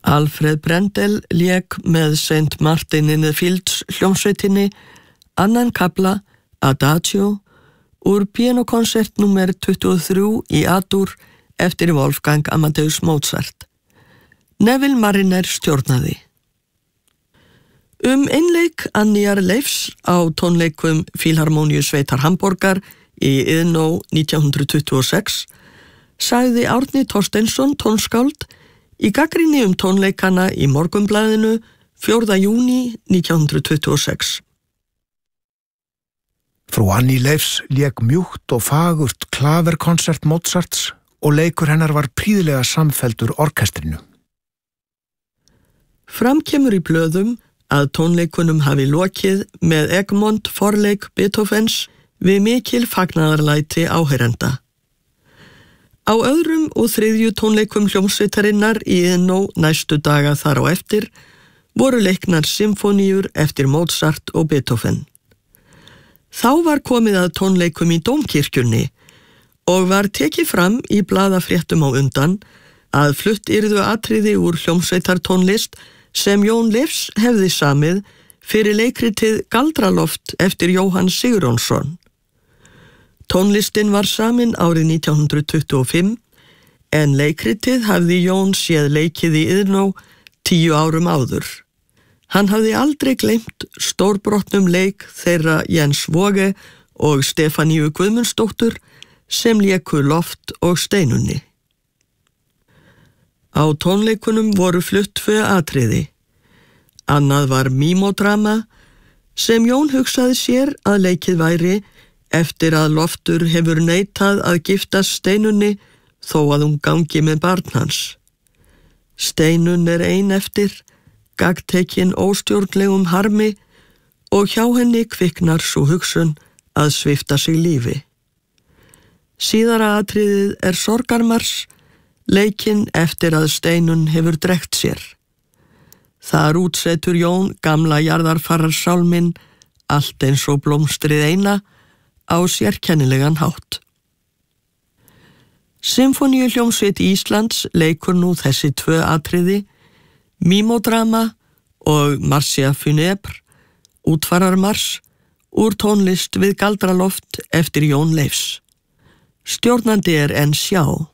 Alfred Brendel lék með St. Martin in the Fields hljómsveitinni annan kafla Adagio úr píanókonsert númer 23 í A-dúr eftir Wolfgang Amadeus Mozart. Neville Marriner stjórnaði. Einleik Annýjar Leifs á tónleikum Fílharmóníusveitar Hamborgar í Iðnó 1926 sagði Árni Thorsteinsson tónskáld í gagnrýni tónleikana í Morgunblaðinu 4. júní 1926. Frú Annie Leifs lék mjúkt og fagurt klaverkonsert Mozarts og leikur hennar var prýðilega samfelldur orkestrinu. Fram kemur í blöðum að tónleikunum hafi lokið með Egmont forleik Beethovens við mikil fagnaðarlæti áheyrenda. Á öðrum og þriðju tónleikum hljómsveitarinnar í Iðnó næstu daga þar á eftir voru leiknar symfóníur eftir Mozart og Beethoven. Þá var komið að tónleikum í Dómkirkjunni og var tekið fram í blaðafréttum á undan að flutt yrðu atriði úr hljómsveitartónlist sem Jón Leifs hefði samið fyrir leikritið Galdraloft eftir Jóhann Sigurjónsson. Tónlistin var samin árið 1925 en leikritið hafði Jón séð leikið í Iðnó 10 árum áður. Hann hafði aldrei gleymt stórbrotnum leik þeirra Jens Voge og Stefaníu Guðmundsdóttur sem léku Loft og Steinunni. Á tónleikunum voru flutt 2 atriði. Annað var mímodrama sem Jón hugsaði sér að leikið væri eftir að Loftur hefur neitað að giftast Steinunni þó að hún gangi með barn hans. Steinunn ein eftir, gagntekin óstjórnlegum harmi og hjá henni kviknar sú hugsun að svipta sig lífi. Síðara atriðið sorgarmars, leikinn eftir að Steinunn hefur drekkt sér. Þar útsetur Jón gamla jarðarfararsálminn allt eins og blómstrið eina á sérkennilegan hátt. Symfóníuhljómsveit Íslands leikur nú þessi 2 atriði, mímodrama og Marcia funèbre, útfararmars, úr tónlist við Galdraloft eftir Jón Leifs. Stjórnandi N. Sjá.